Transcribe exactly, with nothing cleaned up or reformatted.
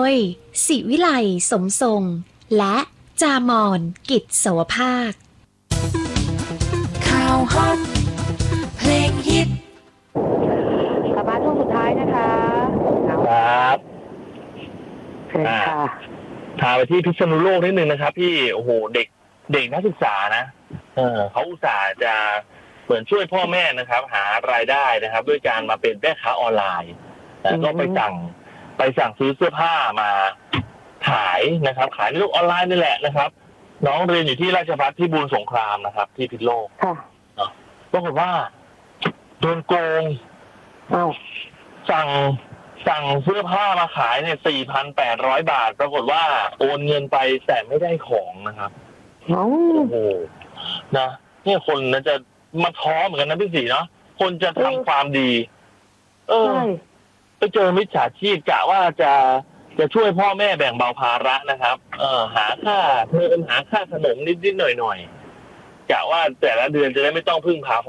ยศิวิไลสมทรงและจามอนกิจสวภาคข่าวฮอตเพลงฮิตกลับมาช่วงสุดท้ายนะคะครับเชิญค่ะพาไปที่พิษณุโลกนิดนึงนะครับพี่โอ้โหเด็กเด็กนักศึกษานะเออเขาอุตส่าห์จะเหมือนช่วยพ่อแม่นะครับหารายได้นะครับด้วยการมาเป็นแม่ค้าออนไลน์แล้วก็ไปสั่งไปสั่งซื้อเสื้อผ้ามาขายนะครับขายในโลกออนไลน์นี่แหละนะครับน้องเรียนอยู่ที่ราชภัฏพิบูลสงครามนะครับที่พิษณุโลกค่ะปรากฏว่าโดนโกงอ้าวสั่งสั่งเสื้อผ้ามาขายเนี่ย สี่พันแปดร้อย บาทปรากฏว่าโอนเงินไปแต่ไม่ได้ของนะครับโอ้โหนะเนี่ยคนนะจะมาท้อเหมือนกันนะพี่สีเนาะคนจะทำความดีเออไปเจอมิจฉาชีพกะว่าจะจะช่วยพ่อแม่แบ่งเบาภาระนะครับเออหาค่าเทอมหาค่าขนมนิดๆหน่อยๆกะว่าแต่ละเดือนจะได้ไม่ต้องพึ่งพา